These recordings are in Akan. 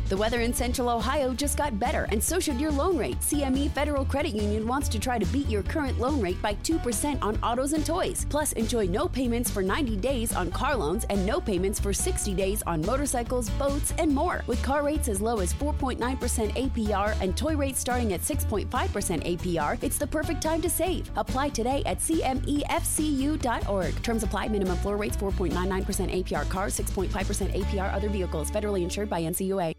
The weather in Central Ohio just got better, and so should your loan rate. CME Federal Credit Union wants to try to beat your current loan rate by 2% on autos and toys. Plus, enjoy no payments for 90 days on car loans and no payments for 60 days on motorcycles, boats, and more. With car rates as low as 4.9% APR and toy rates starting at 6.5% APR, it's the perfect time to save. Apply today at cmefcu.org. Terms apply. Minimum floor rates 4.99% APR cars, 6.5% APR other vehicles. Federally insured by NCUA.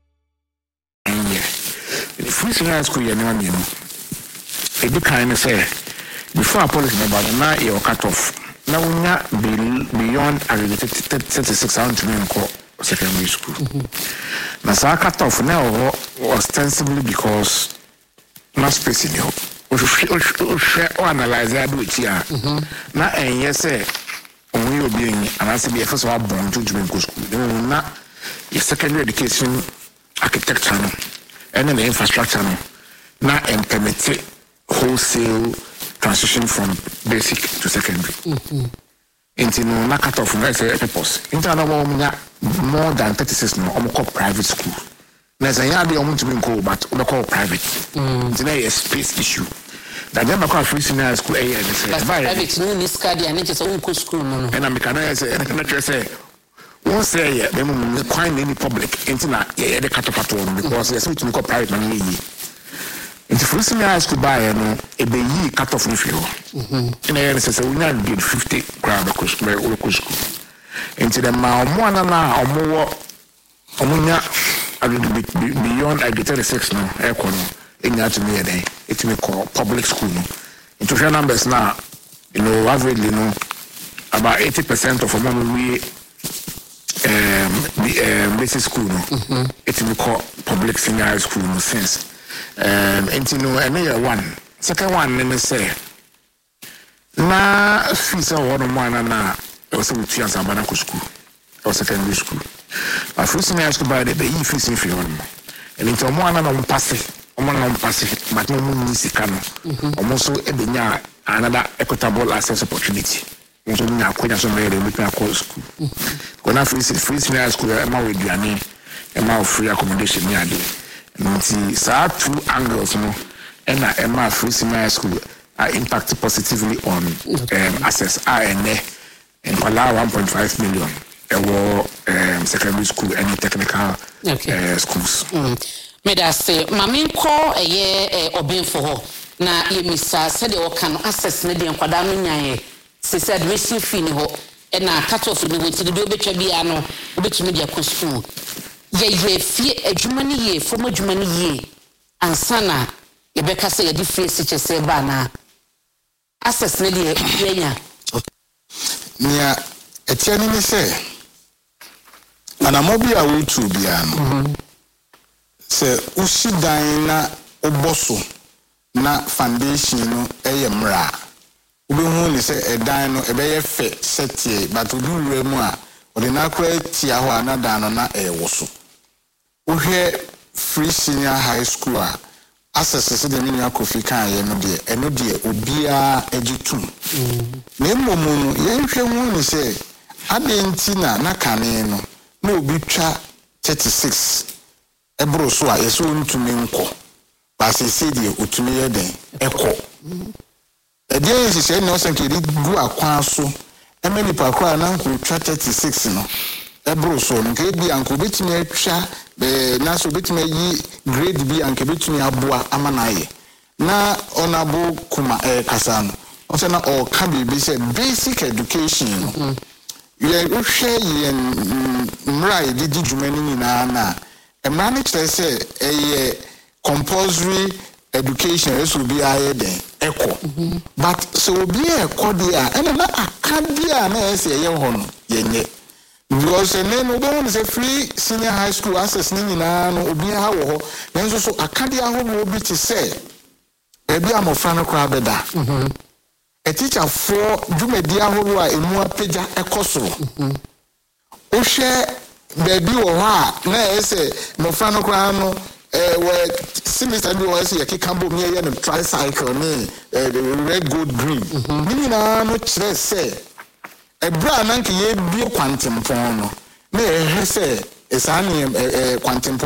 Free senior school, you know, a big kind of say before policy about now your cut off. Now we not beyond aggregated 36 hours to secondary school. Now, so cut off now ostensibly because not space in you. We should analyze that with you. Now, and yes, say, when you being and I say, first of all, born to Jamaica school, not your secondary education architecture. And then the infrastructure now implement wholesale transition from basic to secondary. Into no cut off from say purpose. Into more than 36 no call private school. There's a yard to be called but we call private. It's a space issue. That never call free senior school and say private no this card and it's own school no. And I'm can say once say them quite any public into na the cut off at all because there's something called private money. Into free senior school buy no e be yi cut off no feel. And I say we not get 50 grand local school. Into the ma mo na omunya a little bit beyond I get 36 now aircon in that me there it me call public school no. Into your numbers now you know averagely no about 80% of them we basic school no it we call public senior high school no sense into no another one second one let me say na fees one na also with fees abana school or secondary school but first senior school by the fees in fee one and into one na pass but no money sikano almost ebenya another equitable access opportunity. So we are quite so many we can call school. When I free senior school, I'm with Diane, I'm free accommodation near there. And see, so two angles, no, and I'm free senior school are impacted positively on access and allow 1.5 million. Secondary school and technical schools. Me da say, mami call a year obin for her. Na ye misa said the can access ne de nkwada no nyaye. Se said admission fee ni ho e na cut off ni wenti do betwa bia no obetumi de akọ school. Ye fie adwuma ni ye form adwuma ni ye. Ansana ye beka say ye di free siche se ba na access ne de yenya. Nia etiani ni say ana mobi a we tu bia no. Se usi dan na oboso na foundation no eyemra obehu ni se edan no ebeye fe setie but odurure mu a ode na akra tia ho anada no na ewoso ohwe free senior high school a access se de menu akofi kan ye no de eno de obia egitum na emomu no yenhwe hu ni se adentina na kane no na obi twa 36 ebro so a yeso ntumi nko ba se se de otumi ye den eko ede yin se no san kedi gu akwan so emeni pakwa na nko twa 36 no ebro so nke bi anko betumi atwa be na so betumi yi grade bi anke betumi aboa amanaye na onabo kuma kasa no o se na o ka bi se basic education ye ohwe ye mrai di djumani ni na emani say compulsory education is will be higher than echo. But so be a cordia and na akadia na say ye hono yenye. Because then no one is a free senior high school access ni na no obi ha wo ho. Nenso so akadia ho no obi ti say ebi amofra no kra beda. A teacher for dwumadi ahoro a emu apagya ekosoro. O hwe baby wo ha na ese mofra no kra no we semester bi wo say yakikambo me ye no tricycle ni red gold green ni na no kire say ebra na nke ye bi kwantempon no na ehwe say esane kwantempon